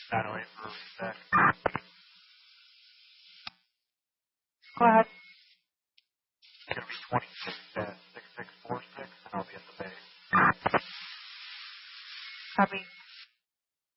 908 for reset. Go ahead. It's going to be 26 at 6646, and I'll be at the base. Copy.